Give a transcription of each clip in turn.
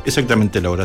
Exactamente la hora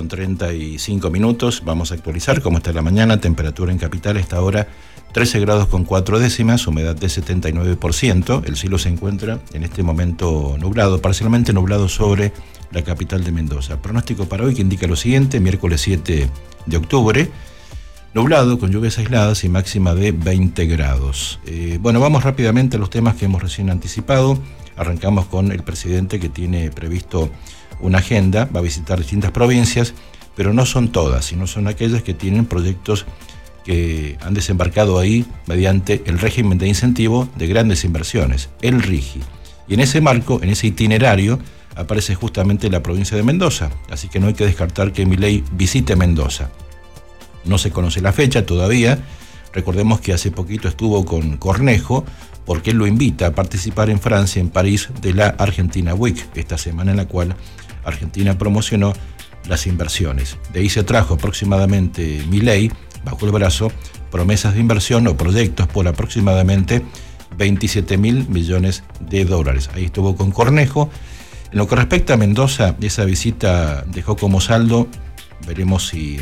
7:35. Vamos a actualizar cómo está la mañana. Temperatura en capital esta hora 13 grados con 4 décimas, humedad de 79%. El cielo se encuentra en este momento nublado, parcialmente nublado sobre la capital de Mendoza. Pronóstico para hoy que indica lo siguiente: miércoles 7 de octubre, nublado con lluvias aisladas y máxima de 20 grados. Bueno, vamos rápidamente a los temas que hemos recién anticipado. Arrancamos con el presidente, que tiene previsto una agenda, va a visitar distintas provincias, pero no son todas, sino son aquellas que tienen proyectos que han desembarcado ahí mediante el régimen de incentivo de grandes inversiones, el RIGI. Y en ese marco, en ese itinerario, aparece justamente la provincia de Mendoza, así que no hay que descartar que Milei visite Mendoza. No se conoce la fecha todavía. Recordemos que hace poquito estuvo con Cornejo, porque él lo invita a participar en Francia, en París, de la Argentina Week, esta semana en la cual Argentina promocionó las inversiones. De ahí se trajo aproximadamente Milei, bajo el brazo, promesas de inversión o proyectos por aproximadamente 27.000 millones de dólares. Ahí estuvo con Cornejo. En lo que respecta a Mendoza, esa visita dejó como saldo, veremos si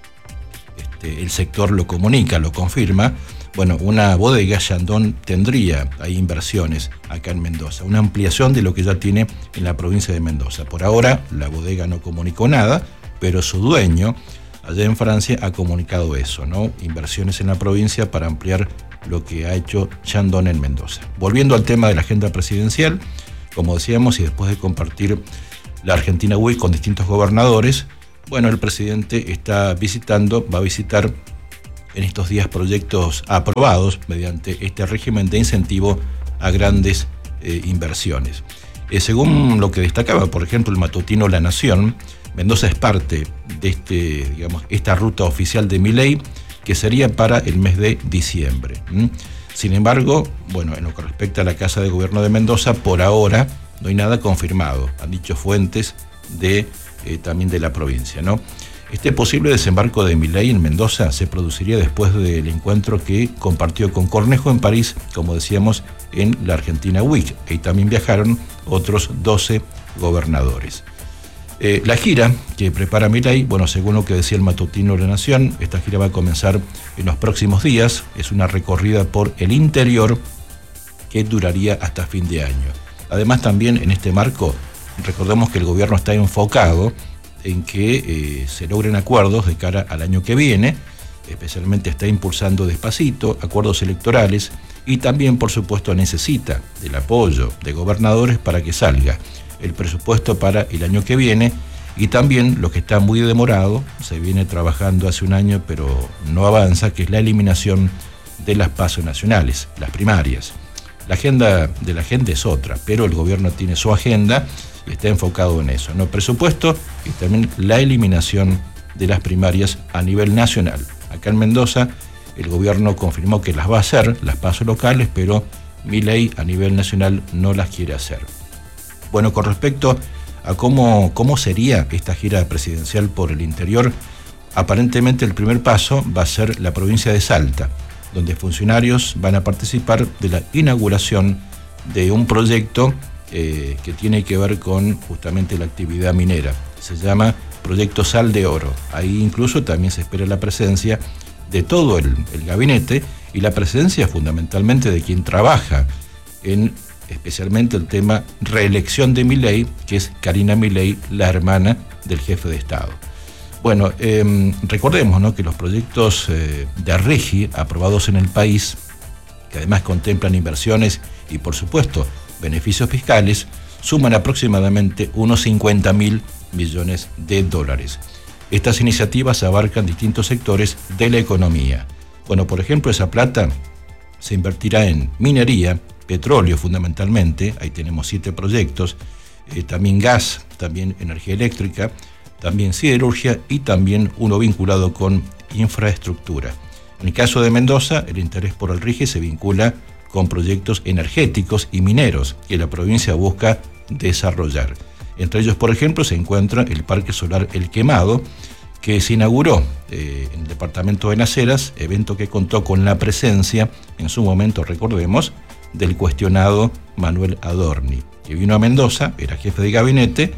el sector lo comunica, lo confirma. Bueno, una bodega Chandon tendría ahí inversiones acá en Mendoza, una ampliación de lo que ya tiene en la provincia de Mendoza. Por ahora la bodega no comunicó nada, pero su dueño allá en Francia ha comunicado eso, ¿no? Inversiones en la provincia para ampliar lo que ha hecho Chandon en Mendoza. Volviendo al tema de la agenda presidencial, como decíamos, y después de compartir la Argentina Week con distintos gobernadores, bueno, el presidente va a visitar en estos días proyectos aprobados mediante este régimen de incentivo a grandes inversiones. Según lo que destacaba, por ejemplo, el matutino La Nación, Mendoza es parte de esta ruta oficial de Milei, que sería para el mes de diciembre. Sin embargo, bueno, en lo que respecta a la Casa de Gobierno de Mendoza, por ahora no hay nada confirmado, han dicho fuentes también de la provincia, ¿no? Este posible desembarco de Milei en Mendoza se produciría después del encuentro que compartió con Cornejo en París, como decíamos, en la Argentina Week. Ahí también viajaron otros 12 gobernadores. La gira que prepara Milei, bueno, según lo que decía el matutino La Nación, esta gira va a comenzar en los próximos días. Es una recorrida por el interior que duraría hasta fin de año. Además, también en este marco, recordemos que el gobierno está enfocado en que se logren acuerdos de cara al año que viene. Especialmente está impulsando despacito acuerdos electorales y también, por supuesto, necesita del apoyo de gobernadores para que salga el presupuesto para el año que viene. Y también lo que está muy demorado, se viene trabajando hace un año pero no avanza, que es la eliminación de las PASO nacionales, las primarias. La agenda de la gente es otra, pero el gobierno tiene su agenda y está enfocado en eso, ¿no? Presupuesto y también la eliminación de las primarias a nivel nacional. Acá en Mendoza el gobierno confirmó que las va a hacer, las PASO locales, pero Milei a nivel nacional no las quiere hacer. Bueno, con respecto a cómo sería esta gira presidencial por el interior, aparentemente el primer paso va a ser la provincia de Salta, donde funcionarios van a participar de la inauguración de un proyecto que tiene que ver con justamente la actividad minera. Se llama Proyecto Sal de Oro. Ahí incluso también se espera la presencia de todo el gabinete y la presencia fundamentalmente de quien trabaja en especialmente el tema reelección de Milei, que es Karina Milei, la hermana del jefe de Estado. Bueno, recordemos, ¿no?, que los proyectos de RIGI aprobados en el país, que además contemplan inversiones y por supuesto beneficios fiscales, suman aproximadamente unos 50.000 millones de dólares. Estas iniciativas abarcan distintos sectores de la economía. Bueno, por ejemplo, esa plata se invertirá en minería, petróleo fundamentalmente, ahí tenemos 7 proyectos, también gas, también energía eléctrica, también siderurgia y también uno vinculado con infraestructura. En el caso de Mendoza, el interés por el RIGI se vincula con proyectos energéticos y mineros que la provincia busca desarrollar. Entre ellos, por ejemplo, se encuentra el Parque Solar El Quemado, que se inauguró en el departamento de Las Heras, evento que contó con la presencia, en su momento recordemos, del cuestionado Manuel Adorni, que vino a Mendoza, era jefe de gabinete,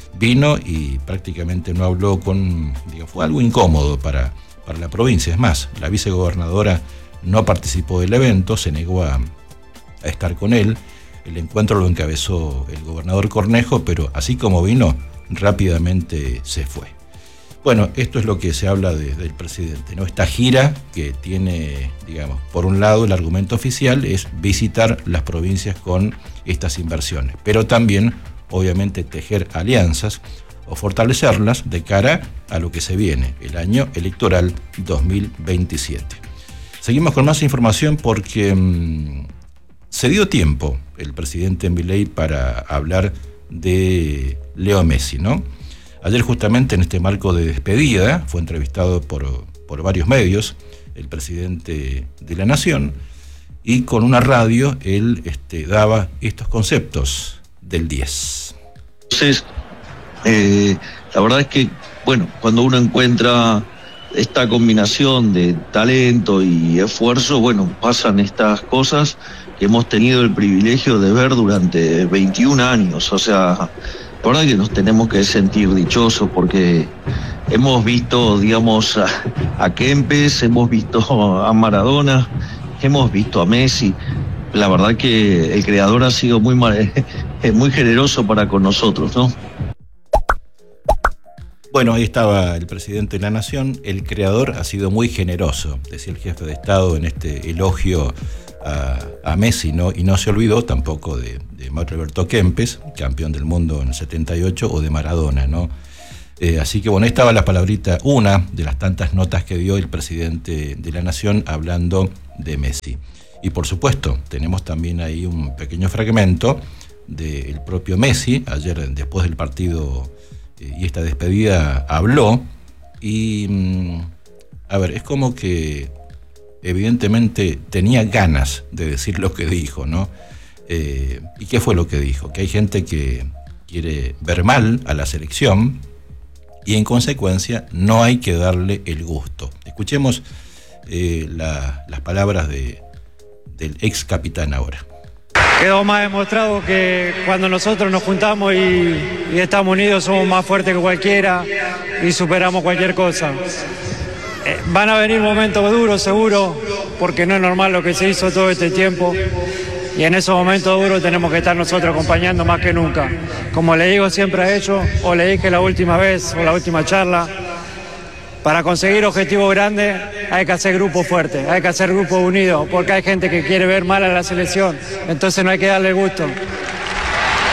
vino y prácticamente no habló fue algo incómodo para la provincia. Es más, la vicegobernadora no participó del evento, se negó a estar con él. El encuentro lo encabezó el gobernador Cornejo, pero así como vino, rápidamente se fue. Bueno, esto es lo que se habla del presidente, ¿no? Esta gira que tiene, por un lado el argumento oficial es visitar las provincias con estas inversiones, pero también, obviamente, tejer alianzas o fortalecerlas de cara a lo que se viene, el año electoral 2027. Seguimos con más información porque se dio tiempo el presidente Milei para hablar de Leo Messi, ¿no? Ayer, justamente en este marco de despedida, fue entrevistado por varios medios el presidente de la Nación, y con una radio él daba estos conceptos del 10. Entonces, la verdad es que, cuando uno encuentra esta combinación de talento y esfuerzo, pasan estas cosas que hemos tenido el privilegio de ver durante 21 años. O sea, la verdad que nos tenemos que sentir dichosos porque hemos visto, a Kempes, hemos visto a Maradona, hemos visto a Messi. La verdad que el creador ha sido muy generoso para con nosotros, ¿no? Bueno, ahí estaba el presidente de la Nación. El creador ha sido muy generoso, decía el jefe de Estado en este elogio a Messi, ¿no? Y no se olvidó tampoco de Mario Alberto Kempes, campeón del mundo en el 78, o de Maradona, ¿no? Así que, ahí estaba la palabrita, una de las tantas notas que dio el presidente de la Nación hablando de Messi. Y por supuesto, tenemos también ahí un pequeño fragmento del propio Messi. Ayer, después del partido y esta despedida, habló y, es como que evidentemente tenía ganas de decir lo que dijo, ¿no? ¿Y qué fue lo que dijo? Que hay gente que quiere ver mal a la selección y en consecuencia no hay que darle el gusto. Escuchemos las palabras del ex capitán ahora. Quedó más demostrado que cuando nosotros nos juntamos y estamos unidos somos más fuertes que cualquiera y superamos cualquier cosa. Van a venir momentos duros, seguro, porque no es normal lo que se hizo todo este tiempo. Y en esos momentos duros tenemos que estar nosotros acompañando más que nunca. Como le digo siempre a ellos, o le dije la última vez, o la última charla, para conseguir objetivos grandes hay que hacer grupos fuertes, hay que hacer grupos unidos, porque hay gente que quiere ver mal a la selección, entonces no hay que darle gusto.